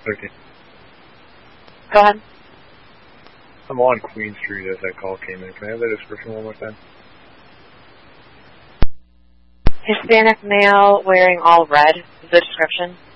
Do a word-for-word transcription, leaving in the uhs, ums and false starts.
Okay. Go ahead. I'm on Queen Street as that call came in. Can I have that description one more time? Hispanic male wearing all red is the description.